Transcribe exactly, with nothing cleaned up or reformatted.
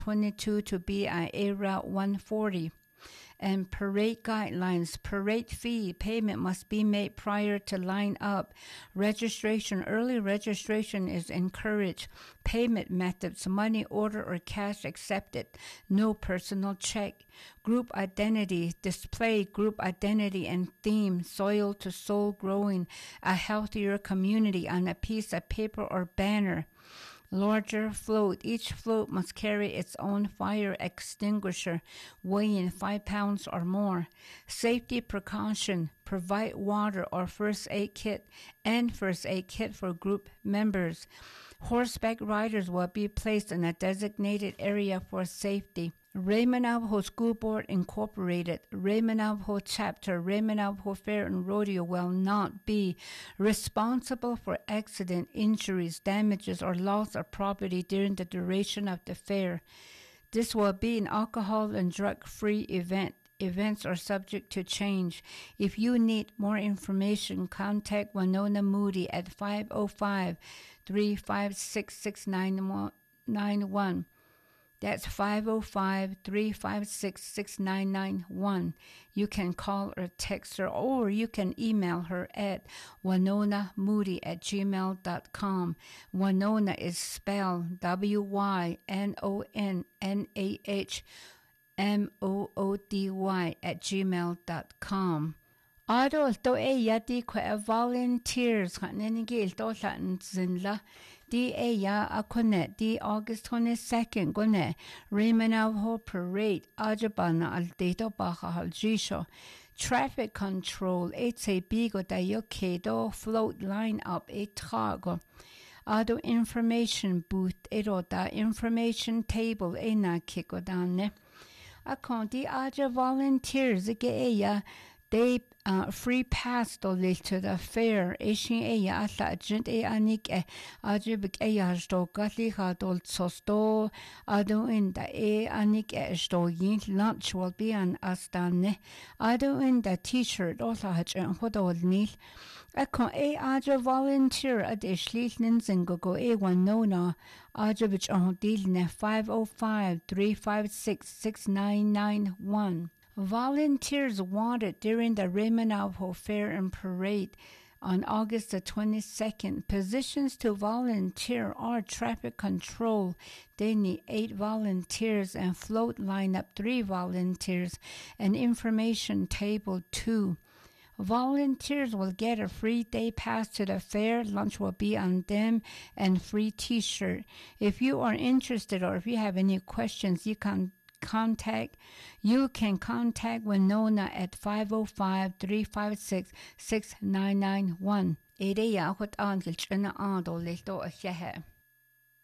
twenty-two to be on A Route one forty. And parade guidelines. Parade fee payment must be made prior to line up. Registration. Early registration is encouraged. Payment methods. Money order or cash accepted. No personal check. Group identity. Display group identity and theme. Soil to soul growing. A healthier community on a piece of paper or banner. Larger float. Each float must carry its own fire extinguisher, weighing five pounds or more. Safety precaution. Provide water or first aid kit and first aid kit for group members. Horseback riders will be placed in a designated area for safety. Raymond Navajo School Board Incorporated, Raymond Navajo Chapter, Raymond Navajo Fair and Rodeo will not be responsible for accident, injuries, damages, or loss of property during the duration of the fair. This will be an alcohol and drug-free event. Events are subject to change. If you need more information, contact Winona Moody at five oh five, three five six, six nine nine one. That's five oh five, three five six, six nine nine one. You can call or text her, or you can email her at winona moody at gmail dot com. Winona is spelled W Y N O N N A H M O O D Y at gmail dot com. Ado to e yati kwa volunteers kanenigi to latin zinla di e ya akone di August twenty-second gone Raymond Navajo Parade ajabana al dito baja hal jisho. Traffic control it's a bigo da yoke do float line up a trago. Ado information booth ero da information table e na kiko dane. Akonti aja volunteers ge e ya they uh, free pass to to the fair. Ishin e ya atla agent e anik e ajibik e ya sto gatli ha dol sosto ado in da e anik e sto yin lunch will be an astane ado in the t-shirt also hach en hodol nil akon e aja volunteer ad ishlil ninzingo go e Winona ajibich on deal ne five oh five, three five six, six nine nine one. Volunteers wanted during the Raymond Navajo Fair and Parade on August the twenty-second. Positions to volunteer are traffic control. They need eight volunteers and float lineup three volunteers and information table two. Volunteers will get a free day pass to the fair. Lunch will be on them and free t-shirt. If you are interested or if you have any questions, you can contact you can contact Winona at five oh five, three five six, six nine nine one. Ere ya hot angel chana ando lito a